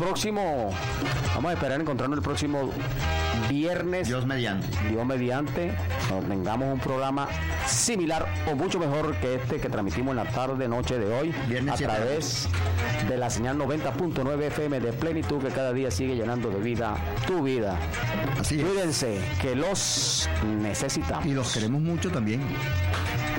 vamos a esperar encontrarnos el próximo viernes. Dios mediante, cuando tengamos un programa similar o mucho mejor que este que transmitimos en la tarde noche de hoy, viernes a través de la señal 90.9 FM de Plenitud, que cada día sigue llenando de vida tu vida. Así es. Cuídense, que los necesitamos y los queremos mucho también.